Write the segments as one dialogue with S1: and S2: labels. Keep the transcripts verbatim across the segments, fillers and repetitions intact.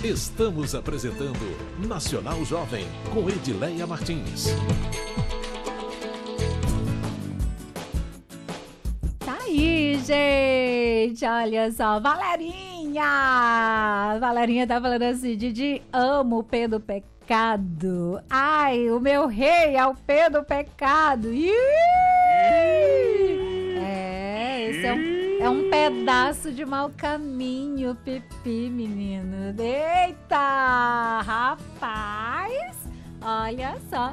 S1: Estamos apresentando Nacional Jovem com Edileia Martins.
S2: Tá aí, gente, olha só, Valerinha, Valerinha tá falando assim, Didi, amo o P do pecado, ai, o meu rei é o P do pecado, Ih! é, esse é um, é um pedaço de mau caminho, Pipi, menino, eita, rapaz, olha só,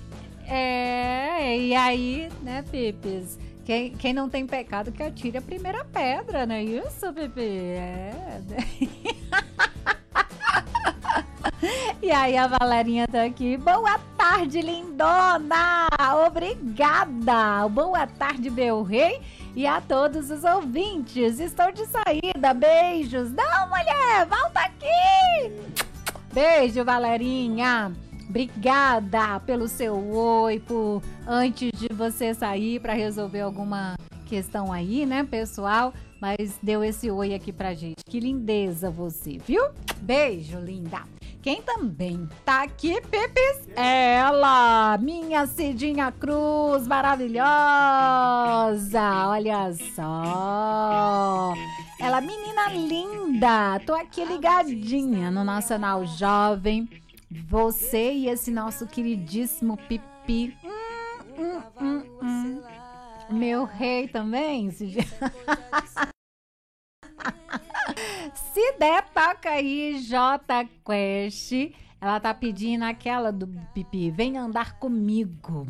S2: é, e aí, né, Pipis? Quem, quem não tem pecado que atire a primeira pedra, não é isso, Pepe? É. E aí a Valerinha tá aqui. Boa tarde, lindona! Obrigada! Boa tarde, meu rei! E a todos os ouvintes. Estou de saída. Beijos. Não, mulher! Volta aqui! Beijo, Valerinha! Obrigada pelo seu oi, por antes de você sair para resolver alguma questão aí, né, pessoal? Mas deu esse oi aqui pra gente. Que lindeza você, viu? Beijo, linda. Quem também tá aqui, Pepes, é ela, minha Cidinha Cruz, maravilhosa. Olha só. Ela, menina linda. Tô aqui ligadinha no Nacional Jovem. Você e esse nosso queridíssimo Pipi. Hum, hum, hum, hum. Meu rei também. Se, se der, toca aí, J Quest. Ela tá pedindo aquela do Pipi. Vem andar comigo.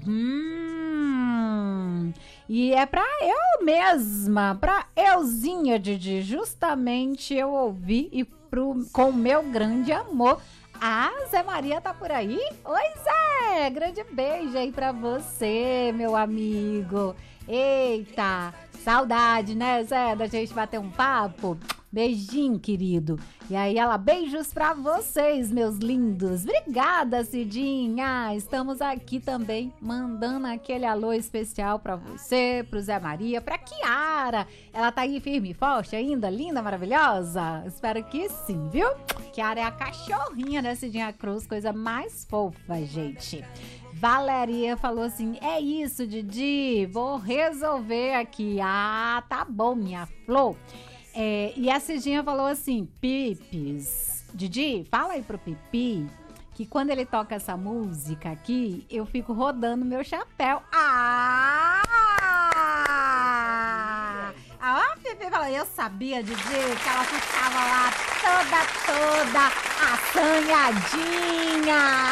S2: Hum. E é pra eu mesma, pra euzinha, Didi. Justamente eu ouvi e pro, com o meu grande amor. Ah, Zé Maria tá por aí? Oi, Zé! Grande beijo aí pra você, meu amigo. Eita, saudade, né, Zé, da gente bater um papo? Beijinho, querido. E aí, ela, beijos pra vocês, meus lindos. Obrigada, Cidinha. Estamos aqui também mandando aquele alô especial pra você, pro Zé Maria, pra Kiara. Ela tá aí firme e forte ainda, linda, maravilhosa? Espero que sim, viu? Kiara é a cachorrinha da Cidinha Cruz, coisa mais fofa, gente. Valeria falou assim, é isso, Didi, vou resolver aqui. Ah, tá bom, minha flor. É, e a Cidinha falou assim, Pipis, Didi, fala aí pro Pipi que quando ele toca essa música aqui, eu fico rodando meu chapéu. Ah! A Pipi falou, eu sabia, Didi, que ela ficava lá toda, toda assanhadinha.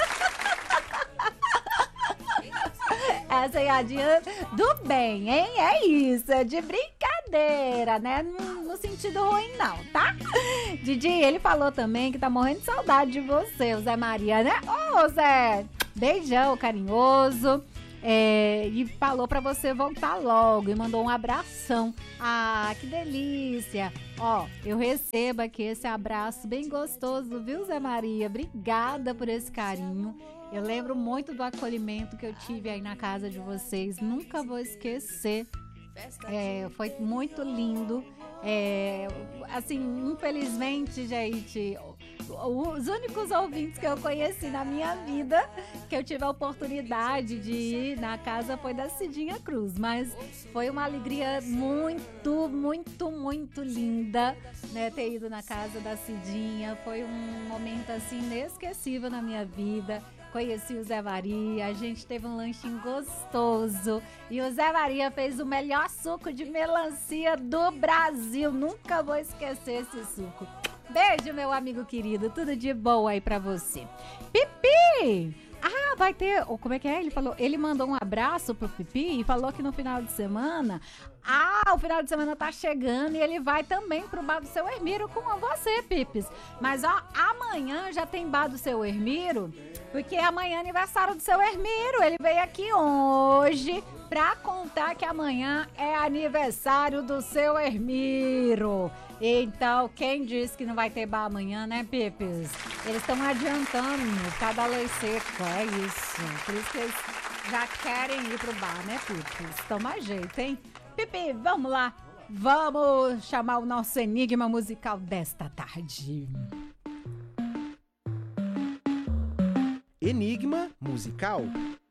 S2: Assanhadinha do bem, hein? É isso, é de brincadeira, né? No, no sentido ruim, não, tá? Didi, ele falou também que tá morrendo de saudade de você, o Zé Maria, né? Ô, Zé, beijão carinhoso. É, e falou pra você voltar logo e mandou um abração. Ah, que delícia. Ó, eu recebo aqui esse abraço bem gostoso, viu, Zé Maria? Obrigada por esse carinho. Eu lembro muito do acolhimento que eu tive aí na casa de vocês. Nunca vou esquecer. É, foi muito lindo. É, assim, infelizmente, gente, os únicos ouvintes que eu conheci na minha vida, que eu tive a oportunidade de ir na casa, foi da Cidinha Cruz. Mas foi uma alegria muito, muito, muito linda, né, ter ido na casa da Cidinha. Foi um momento, assim, inesquecível na minha vida. Conheci o Zé Maria, a gente teve um lanchinho gostoso e o Zé Maria fez o melhor suco de melancia do Brasil. Nunca vou esquecer esse suco. Beijo, meu amigo querido, tudo de bom aí pra você. Pipi! Ah, vai ter... Como é que é? Ele falou, ele mandou um abraço pro Pipi e falou que no final de semana... Ah, o final de semana tá chegando e ele vai também pro bar do Seu Hermiro com você, Pipis. Mas, ó, amanhã já tem bar do Seu Hermiro, porque amanhã é aniversário do Seu Hermiro. Ele veio aqui hoje pra contar que amanhã é aniversário do Seu Hermiro. Então, quem disse que não vai ter bar amanhã, né, Pipis? Eles estão adiantando cada lei seca, é isso. Por isso que eles já querem ir pro bar, né, Pipis? Toma jeito, hein? Pipi, vamos lá. Vamos chamar o nosso enigma musical desta tarde.
S3: Enigma musical.